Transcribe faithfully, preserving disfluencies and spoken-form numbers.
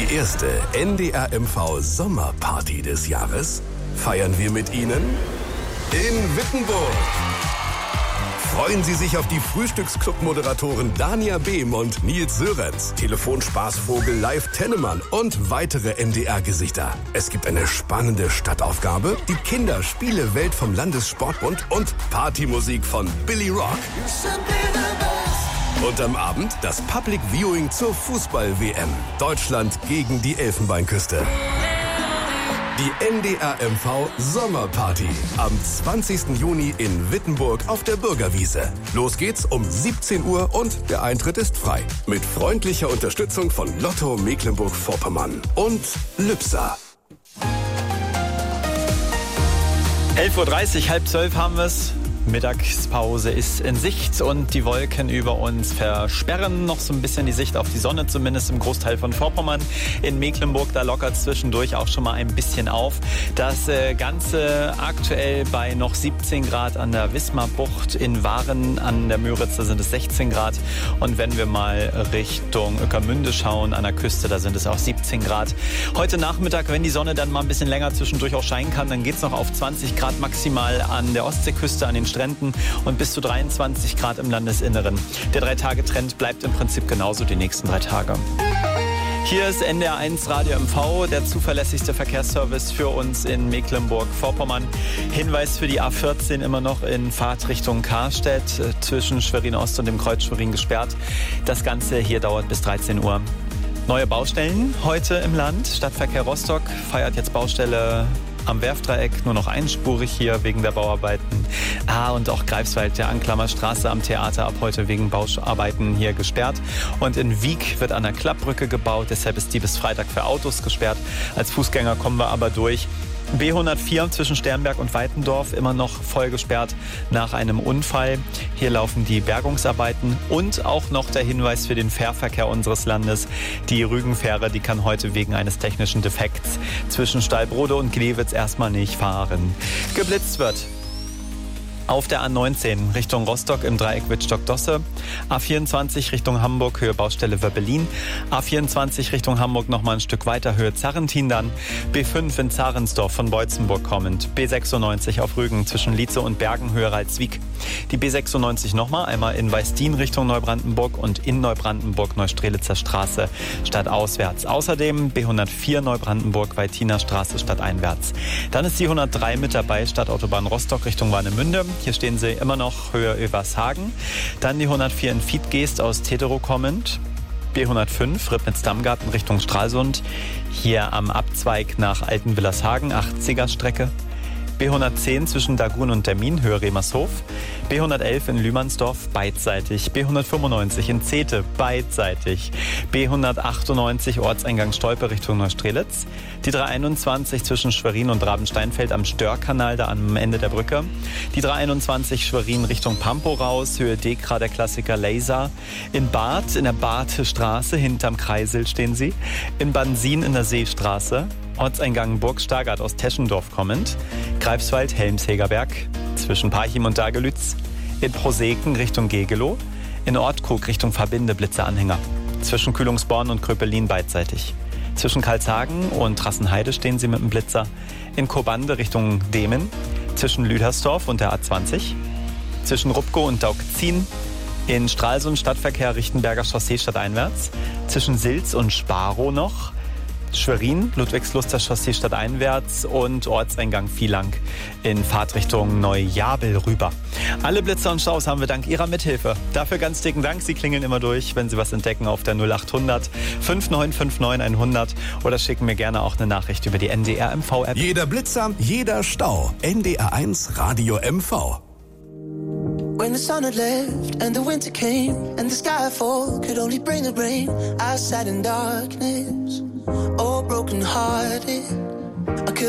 Die erste N D R M V Sommerparty des Jahres feiern wir mit Ihnen in Wittenburg. Freuen Sie sich auf die Frühstücksclub-Moderatoren Dania Behm und Nils Sörenz, Telefonspaßvogel Live Tennemann und weitere N D R-Gesichter. Es gibt eine spannende Stadtaufgabe, die Kinderspiele-Welt vom Landessportbund und Partymusik von Billy Rock. Und am Abend das Public Viewing zur Fußball-W M. Deutschland gegen die Elfenbeinküste. Die N D R M V Sommerparty am zwanzigsten Juni in Wittenburg auf der Bürgerwiese. Los geht's um siebzehn Uhr und der Eintritt ist frei. Mit freundlicher Unterstützung von Lotto Mecklenburg-Vorpommern und Lübser. elf Uhr dreißig, halb zwölf haben wir's. Mittagspause ist in Sicht und die Wolken über uns versperren noch so ein bisschen die Sicht auf die Sonne, zumindest im Großteil von Vorpommern. In Mecklenburg, da lockert es zwischendurch auch schon mal ein bisschen auf. Das Ganze aktuell bei noch siebzehn Grad an der Wismarbucht. In Waren an der Müritz, da sind es sechzehn Grad. Und wenn wir mal Richtung Ueckermünde schauen, an der Küste, da sind es auch siebzehn Grad. Heute Nachmittag, wenn die Sonne dann mal ein bisschen länger zwischendurch auch scheinen kann, dann geht es noch auf zwanzig Grad maximal an der Ostseeküste, an den Stränden und bis zu dreiundzwanzig Grad im Landesinneren. Der Drei-Tage-Trend bleibt im Prinzip genauso die nächsten drei Tage. Hier ist N D R eins Radio M V, der zuverlässigste Verkehrsservice für uns in Mecklenburg-Vorpommern. Hinweis für die A vierzehn immer noch in Fahrtrichtung Karstedt, zwischen Schwerin Ost und dem Kreuz Schwerin gesperrt. Das Ganze hier dauert bis dreizehn Uhr. Neue Baustellen heute im Land. Stadtverkehr Rostock feiert jetzt Baustelle am Werftdreieck, nur noch einspurig hier wegen der Bauarbeiten. Ah, und auch Greifswald, der Anklammerstraße am Theater, ab heute wegen Bauarbeiten hier gesperrt. Und in Wiek wird an der Klappbrücke gebaut, deshalb ist die bis Freitag für Autos gesperrt. Als Fußgänger kommen wir aber durch. B hundertvier zwischen Sternberg und Weitendorf immer noch voll gesperrt nach einem Unfall. Hier laufen die Bergungsarbeiten und auch noch der Hinweis für den Fährverkehr unseres Landes. Die Rügenfähre, die kann heute wegen eines technischen Defekts zwischen Stallbrode und Glewitz erstmal nicht fahren. Geblitzt wird auf der A neunzehn Richtung Rostock im Dreieck Wittstock-Dosse, A vierundzwanzig Richtung Hamburg, Höhe Baustelle Wöbbelin, A vierundzwanzig Richtung Hamburg nochmal ein Stück weiter, Höhe Zarrentin dann, B fünf in Zarensdorf von Beutzenburg kommend, B sechsundneunzig auf Rügen zwischen Lietze und Bergen, Höhe Ralswiek, die B sechsundneunzig nochmal, einmal in Weißdien Richtung Neubrandenburg und in Neubrandenburg Neustrelitzer Straße stadtauswärts. Außerdem B hundertvier Neubrandenburg Weitiner Straße stadteinwärts. Dann ist die hundertdrei mit dabei, Stadtautobahn Rostock Richtung Warnemünde. Hier stehen sie immer noch Höhe Övershagen. Dann die hundertvier in Fiedgeest aus Teterow kommend. B hundertfünf Ribnitz-Dammgarten Richtung Stralsund. Hier am Abzweig nach Altenwillershagen, achtziger Strecke. B hundertzehn zwischen Dagun und Dermin, Höhe Remershof. B hundertelf in Lühmannsdorf, beidseitig. B hundertfünfundneunzig in Zeete, beidseitig. B hundertachtundneunzig Ortseingang Stolpe Richtung Neustrelitz. Die dreihunderteinundzwanzig zwischen Schwerin und Rabensteinfeld am Störkanal, da am Ende der Brücke. Die dreihunderteinundzwanzig Schwerin Richtung Pampow raus, Höhe Dekra, der Klassiker Laser. In Barth, in der Barthe Straße, hinterm Kreisel stehen sie. In Bansin in der Seestraße. Ortseingang Burg-Stargard aus Teschendorf kommend. Greifswald, Helmshegerberg, zwischen Parchim und Dagelütz. In Proseken Richtung Gegelow. In Ortkrug Richtung Verbinde Blitzeranhänger. Zwischen Kühlungsborn und Kröpelin beidseitig. Zwischen Karlshagen und Trassenheide stehen sie mit dem Blitzer. In Kobande Richtung Demen. Zwischen Lüdersdorf und der A zwanzig. Zwischen Rupkow und Daugzin. In Stralsund Stadtverkehr Richtenberger Chaussee stadteinwärts. Zwischen Silz und Sparow noch. Schwerin, Ludwigsluster Chaussee stadteinwärts und Ortseingang Vielang in Fahrtrichtung Neujabel rüber. Alle Blitzer und Staus haben wir dank Ihrer Mithilfe. Dafür ganz dicken Dank. Sie klingeln immer durch, wenn Sie was entdecken auf der null achthundert fünf neun fünf neun hundert oder schicken mir gerne auch eine Nachricht über die N D R M V App. Jeder Blitzer, jeder Stau. N D R eins Radio M V. When the sun had left and the winter came and the skyfall could only bring the rain, I sat in darkness, all broken hearted. I could